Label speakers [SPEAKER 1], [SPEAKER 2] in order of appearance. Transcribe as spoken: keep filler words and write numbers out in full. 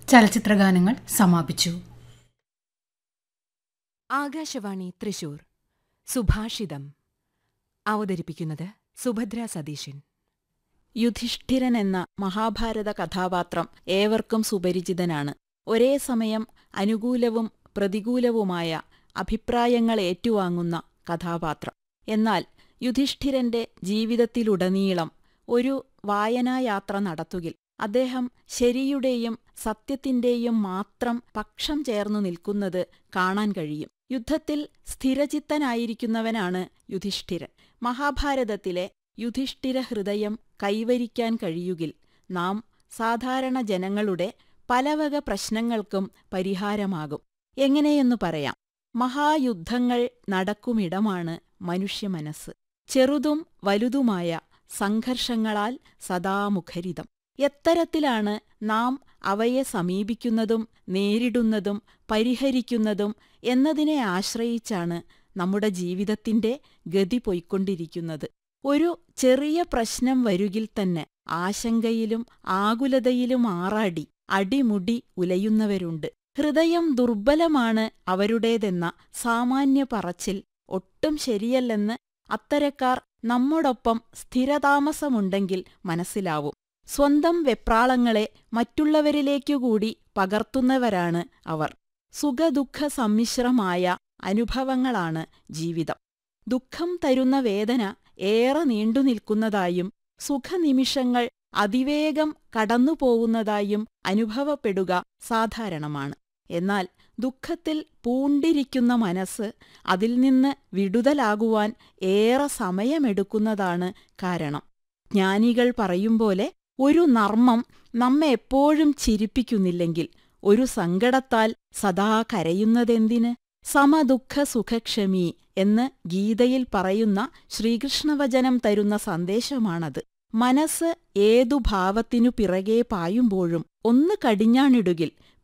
[SPEAKER 1] ചലച്ചിത്രഗാനങ്ങൾ സമാപിച്ചു.
[SPEAKER 2] ആകാശവാണി തൃശൂർ സുഭാഷിതം അവതരിപ്പിക്കുന്നത് സുഭദ്ര സതീശൻ.
[SPEAKER 3] യുധിഷ്ഠിരൻ എന്ന മഹാഭാരത കഥാപാത്രം ഏവർക്കും സുപരിചിതനാണ്. ഒരേ സമയം അനുകൂലവും പ്രതികൂലവുമായ അഭിപ്രായങ്ങൾ ഏറ്റുവാങ്ങുന്ന കഥാപാത്രം. എന്നാൽ യുധിഷ്ഠിരന്റെ ജീവിതത്തിലുടനീളം ഒരു വായനായാത്ര നടത്തുകിൽ അദ്ദേഹം ശരിയുടെയും സത്യത്തിന്റെയും മാത്രം പക്ഷം ചേർന്നു നിൽക്കുന്നത് കാണാൻ കഴിയും. യുദ്ധത്തിൽ സ്ഥിരചിത്തനായിരിക്കുന്നവനാണ് യുധിഷ്ഠിരൻ. മഹാഭാരതത്തിലെ യുധിഷ്ഠിര ഹൃദയം കൈവരിക്കാൻ കഴിയുകിൽ നാം സാധാരണ ജനങ്ങളുടെ പലവക പ്രശ്നങ്ങൾക്കും പരിഹാരമാകും. എങ്ങനെയെന്നു പറയാം. മഹായുദ്ധങ്ങൾ നടക്കുമിടമാണ് മനുഷ്യമനസ്സ്. ചെറുതും വലുതുമായ സംഘർഷങ്ങളാൽ സദാ മുഖരിതം. എത്തരത്തിലാണ് നാം അവയെ സമീപിക്കുന്നതും നേരിടുന്നതും പരിഹരിക്കുന്നതും എന്നതിനെ ആശ്രയിച്ചാണ് നമ്മുടെ ജീവിതത്തിന്റെ ഗതി പൊയ്ക്കൊണ്ടിരിക്കുന്നത്. ഒരു ചെറിയ പ്രശ്നം വരുകിൽ തന്നെ ആശങ്കയിലും ആകുലതയിലും ആറാടി അടിമുടി ഉലയുന്നവരുണ്ട്. ഹൃദയം ദുർബലമാണ് അവരുടേതെന്ന സാമാന്യ പറച്ചിൽ ഒട്ടും ശരിയല്ലെന്ന് അത്തരക്കാർ നമ്മോടൊപ്പം സ്ഥിരതാമസമുണ്ടെങ്കിൽ മനസ്സിലാവും. സ്വന്തം വെപ്രാളങ്ങളെ മറ്റുള്ളവരിലേക്കുകൂടി പകർത്തുന്നവരാണ് അവർ. സുഖദുഃഖ സമ്മിശ്രമായ അനുഭവങ്ങളാണ് ജീവിതം. ദുഃഖം തരുന്ന വേദന ഏറെ നീണ്ടുനിൽക്കുന്നതായും സുഖനിമിഷങ്ങൾ അതിവേഗം കടന്നുപോകുന്നതായും അനുഭവപ്പെടുക സാധാരണമാണ്. എന്നാൽ ദുഃഖത്തിൽ പൂണ്ടിരിക്കുന്ന മനസ്സ് അതിൽ നിന്ന് വിടുതലാകുവാൻ ഏറെ സമയമെടുക്കുന്നതാണ് കാരണം. ജ്ഞാനികൾ പറയുംപോലെ ഒരു നർമ്മം നമ്മെ എപ്പോഴും ചിരിപ്പിക്കുന്നില്ലെങ്കിൽ ഒരു സങ്കടത്താൽ സദാ കരയുന്നതെന്തിന്? സമദുഃഖ സുഖക്ഷമി എന്ന് ഗീതയിൽ പറയുന്ന ശ്രീകൃഷ്ണവചനം തരുന്ന സന്ദേശമാണത്. മനസ്സ് ഏതു ഭാവത്തിനു പിറകെ പായുമ്പോഴും ഒന്ന് കടിഞ്ഞാണിടുകിൽ